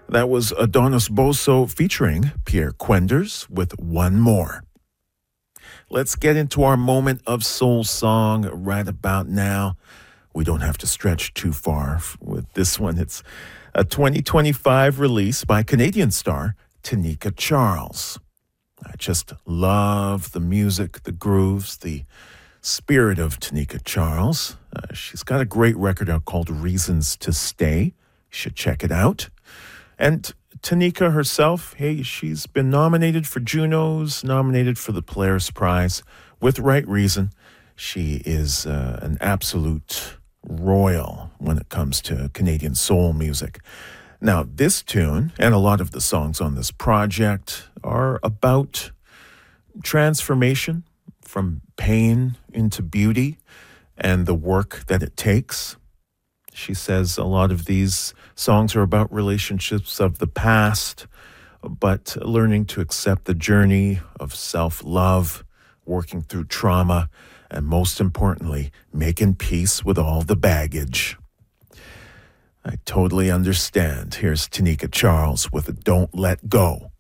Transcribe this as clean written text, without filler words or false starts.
That was Adonis Bosso featuring Pierre Quenders with One More. Let's get into our moment of soul song right about now. We don't have to stretch too far with this one. It's a 2025 release by Canadian star Tanika Charles. I just love the music, the grooves, the spirit of Tanika Charles. She's got a great record out called Reasons to Stay. You should check it out. And Tanika herself, hey, she's been nominated for Junos, nominated for the Polaris Prize with right reason. She is an absolute royal when it comes to Canadian soul music. Now, this tune and a lot of the songs on this project are about transformation from pain into beauty and the work that it takes. She says a lot of these songs are about relationships of the past, but learning to accept the journey of self-love, working through trauma, and most importantly, making peace with all the baggage. I totally understand. Here's Tanika Charles with Don't Let Go.